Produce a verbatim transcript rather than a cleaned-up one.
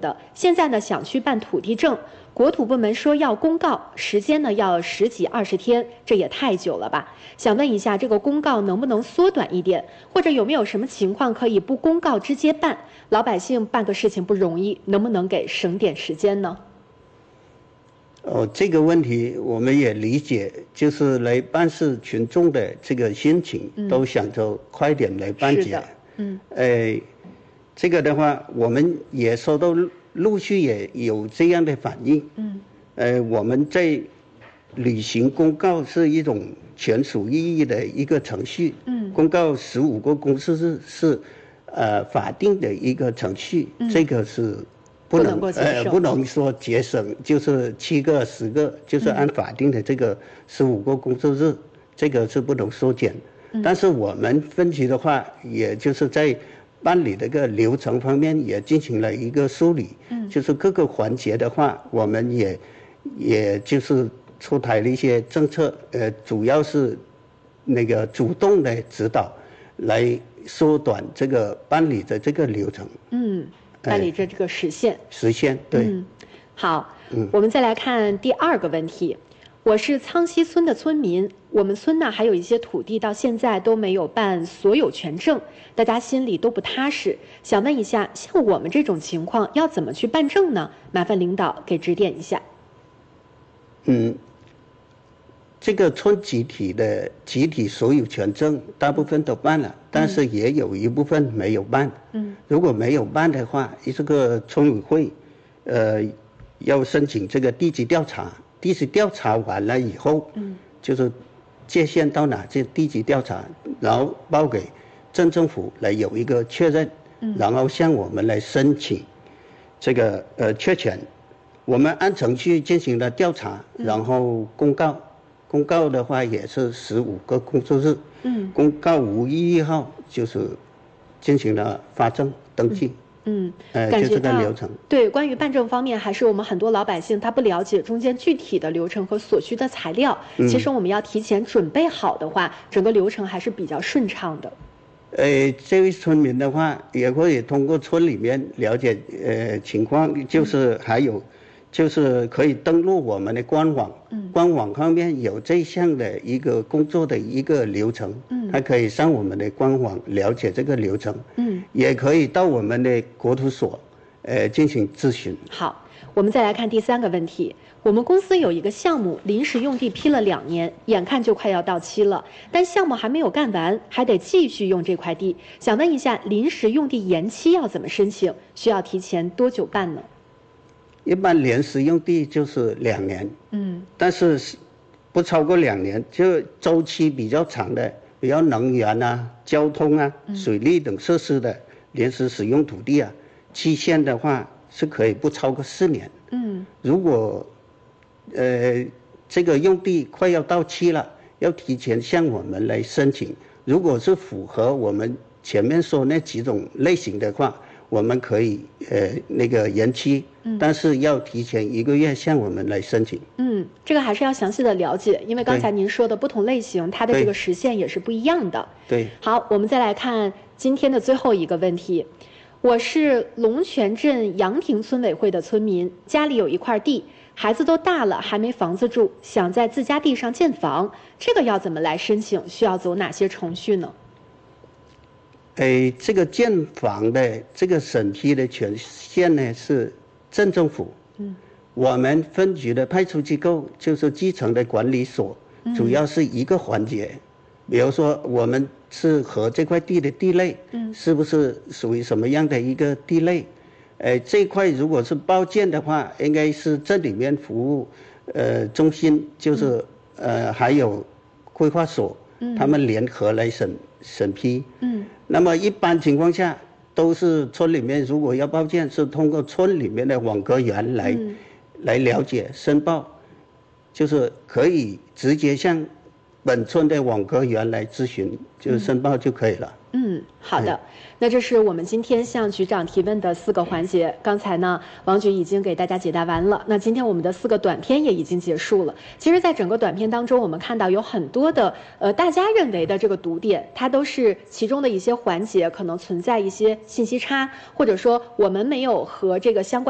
的，现在呢想去办土地证，国土部门说要公告，时间呢要十几二十天，这也太久了吧？想问一下，这个公告能不能缩短一点，或者有没有什么情况可以不公告直接办？老百姓办个事情不容易，能不能给省点时间呢？ 哦，这个问题我们也理解，就是来办事群众的这个心情，嗯、都想着快点来办结。嗯，呃，这个的话，我们也收到陆续也有这样的反应。嗯，呃，我们在履行公告是一种权属意义的一个程序。嗯，公告十五个工作日是呃法定的一个程序，嗯、这个是。不能, 不能呃不能说节省，就是七个十个，就是按法定的这个十五个工作日，嗯、这个是不能缩减。嗯、但是我们分析的话，也就是在办理这个流程方面也进行了一个梳理，嗯、就是各个环节的话，我们也也就是出台了一些政策，呃，主要是那个主动的指导，来缩短这个办理的这个流程。嗯。 办理着这个实现， 实现对。 嗯，好，嗯，我们再来看第二个问题。我是苍溪村的村民，我们村呢还有一些土地到现在都没有办所有权证，大家心里都不踏实。想问一下，像我们这种情况要怎么去办证呢？麻烦领导给指点一下。 嗯，这个村集体的集体所有权证大部分都办了，但是也有一部分没有办。嗯，如果没有办的话，这个村委会，呃，要申请这个地质调查，地质调查完了以后，嗯，就是界限到哪，这地质调查，然后报给镇政府来有一个确认，嗯，然后向我们来申请这个呃确权，我们按程序进行了调查，然后公告。公告的话也是十五个工作日，嗯，公告无异议后就是进行了发证登记，嗯，呃，就这个流程。 对，关于办证方面，还是我们很多老百姓他不了解中间具体的流程和所需的材料。嗯、其实我们要提前准备好的话，整个流程还是比较顺畅的。 呃，这位村民的话，也可以通过村里面了解呃情况，就是还有。嗯就是可以登录我们的官网，嗯，官网上面有这项的一个工作的一个流程，嗯，还可以上我们的官网了解这个流程，嗯，也可以到我们的国土所，呃，进行咨询。 好，我们再来看第三个问题。我们公司有一个项目，临时用地批了两年，眼看就快要到期了，但项目还没有干完，还得继续用这块地。想问一下，临时用地延期要怎么申请？需要提前多久办呢？ 一般临时用地就是两年，嗯，但是不超过两年，就周期比较长的，比如能源啊、交通啊、水利等设施的临时使用土地啊，期限的话是可以不超过四年。嗯，如果呃这个用地快要到期了，要提前向我们来申请。如果是符合我们前面说那几种类型的话，我们可以呃那个延期，嗯，但是要提前一个月向我们来申请。 嗯，这个还是要详细的了解，因为刚才您说的不同类型，它的这个时限也是不一样的。 对。 好，我们再来看今天的最后一个问题。我是龙泉镇杨亭村委会的村民，家里有一块地，孩子都大了还没房子住，想在自家地上建房，这个要怎么来申请？需要走哪些程序呢？ 诶，这个建房的这个审批的权限呢是镇政府，嗯，我们分局的派出机构就是基层的管理所，嗯、主要是一个环节，比如说我们是和这块地的地类，嗯，是不是属于什么样的一个地类？呃，这块如果是报建的话，应该是镇里面服务呃中心，就是、嗯、呃还有规划所，嗯，他们联合来审审批，嗯。那么一般情况下都是村里面如果要报建是通过村里面的网格员来、嗯、来了解申报，就是可以直接向本村的网格员来咨询，就是申报就可以了。 嗯，好的。那这是我们今天向局长提问的四个环节。刚才呢，王局已经给大家解答完了。那今天我们的四个短片也已经结束了。其实，在整个短片当中，我们看到有很多的呃大家认为的这个读点，它都是其中的一些环节可能存在一些信息差，或者说我们没有和这个相关。